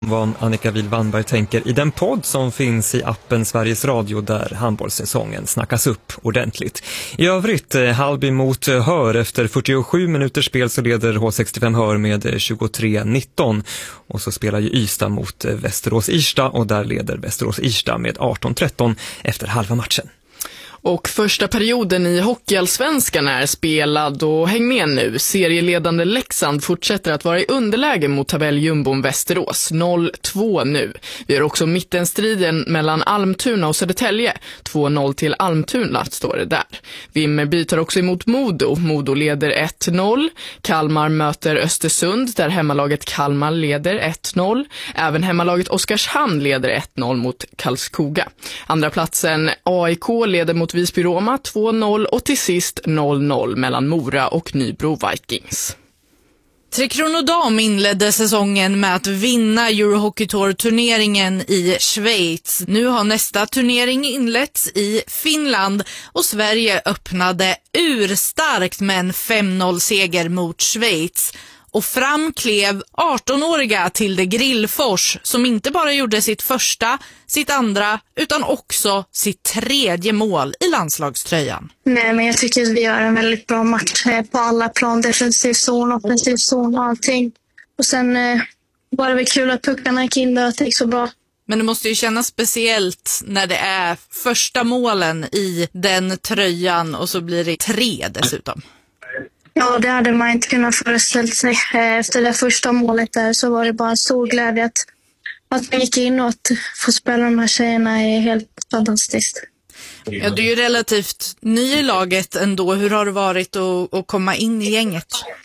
Vad Annika Wihl-Wannberg tänker i den podd som finns i appen Sveriges Radio där handbollssäsongen snackas upp ordentligt. I övrigt, Hallby mot Hör. Efter 47 minuters spel så leder H65 Hör med 23-19. Och så spelar ju Ystad mot Västerås-Irsta och där leder Västerås-Irsta med 18-13 efter halva matchen. Och första perioden i Hockeyallsvenskan är spelad och häng med nu. Serieledande Leksand fortsätter att vara i underläge mot tabelljumbon Västerås. 0-2 nu. Vi har också mittenstriden mellan Almtuna och Södertälje. 2-0 till Almtuna står det där. Vimmerby tar också emot Modo. Modo leder 1-0. Kalmar möter Östersund där hemmalaget Kalmar leder 1-0. Även hemmalaget Oskarshamn leder 1-0 mot Karlskoga. Andra platsen AIK leder mot Visby Roma 2-0 och till sist 0-0 mellan Mora och Nybro Vikings. Tre Kronor Dam inledde säsongen med att vinna Eurohockey Tour-turneringen i Schweiz. Nu har nästa turnering inletts i Finland och Sverige öppnade urstarkt med en 5-0-seger mot Schweiz. Och fram klev 18-åriga Tilde Grillfors som inte bara gjorde sitt första, sitt andra utan också sitt tredje mål i landslagströjan. Nej, men jag tycker att vi gör en väldigt bra match på alla plan. Defensiv zon, offensiv zon och allting. Och sen var det väl kul att puckarna gick in där och att det gick så bra. Men det måste ju kännas speciellt när det är första målen i den tröjan och så blir det 3 dessutom. Ja, det hade man inte kunnat föreställa sig. Efter det första målet där så var det bara en stor glädje att man gick in och att få spela de här tjejerna är helt fantastiskt. Ja, du är ju relativt ny i laget ändå. Hur har det varit att komma in i gänget?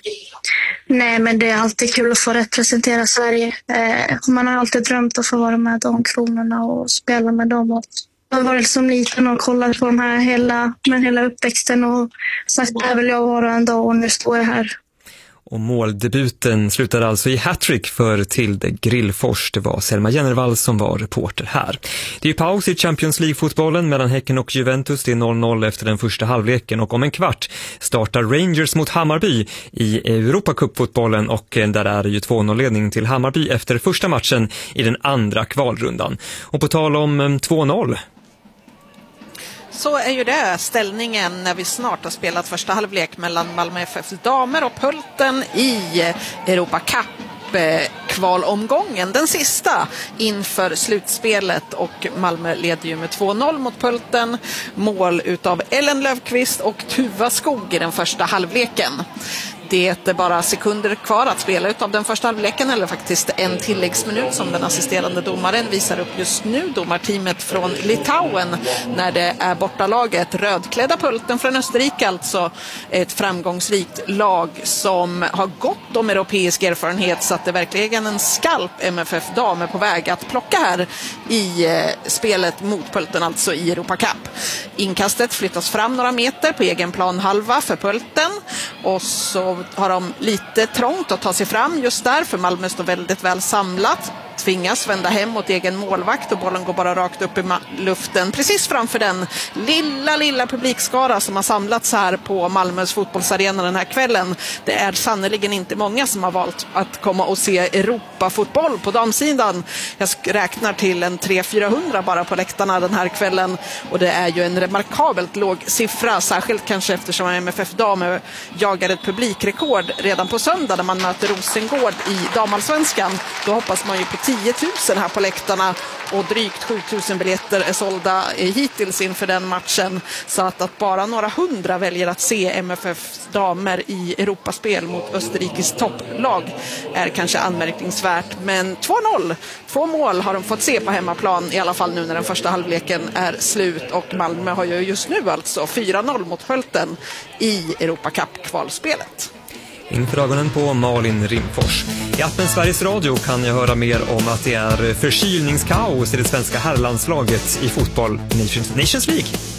Nej, men det är alltid kul att få representera Sverige. Man har alltid drömt att få vara med de kronorna och spela med dem. Jag har varit som liten och kollat på de här hela uppväxten och sagt att jag vill vara en dag och nu står jag här. Och måldebuten slutade alltså i hattrick för Tilde Grillfors. Det var Selma Jennervall som var reporter här. Det är paus i Champions League-fotbollen mellan Häcken och Juventus. Det är 0-0 efter den första halvleken och om en kvart startar Rangers mot Hammarby i Europacup-fotbollen och där är det ju 2-0-ledning till Hammarby efter första matchen i den andra kvalrundan. Och på tal om 2-0... Så är ju det ställningen när vi snart har spelat första halvlek mellan Malmö FFs damer och Pölten i Europa Cup kvalomgången, den sista inför slutspelet, och Malmö leder ju med 2-0 mot Pölten, mål utav Ellen Löfqvist och Tuva Skog i den första halvleken. Det är bara sekunder kvar att spela utav den första halvleken, eller faktiskt en tilläggsminut som den assisterande domaren visar upp just nu. Domarteamet från Litauen när det är bortalaget rödklädda Pölten från Österrike, alltså ett framgångsrikt lag som har gott om europeisk erfarenhet, så att det verkligen en skalp MFF damer på väg att plocka här i spelet mot Pölten, alltså i Europa Cup. Inkastet flyttas fram några meter på egen plan halva för Pölten och så har de lite trångt att ta sig fram just där, för Malmö står väldigt väl samlat. Tvingas vända hem mot egen målvakt och bollen går bara rakt upp i luften precis framför den lilla publikskara som har samlats här på Malmös fotbollsarena den här kvällen. Det är sannoliken inte många som har valt att komma och se Europa-fotboll på damsidan. Jag räknar till en 300-400 bara på läktarna den här kvällen, och det är ju en remarkabelt låg siffra, särskilt kanske eftersom MFF damer jagar ett publikrekord redan på söndag när man möter Rosengård i damallsvenskan. Då hoppas man ju på 10 000 här på läktarna, och drygt 7 000 biljetter är sålda hittills inför den matchen, så att bara några hundra väljer att se MFF damer i Europaspel mot Österrikes topplag är kanske anmärkningsvärt. Men 2-0, 2 mål har de fått se på hemmaplan, i alla fall nu när den första halvleken är slut, och Malmö har ju just nu alltså 4-0 mot Pölten i Europa Cup-kvalspelet. Inför ögonen på Malin Rimfors. I appen Sveriges Radio kan jag höra mer om att det är förkylningskaos i det svenska herrlandslaget i fotboll Nations League.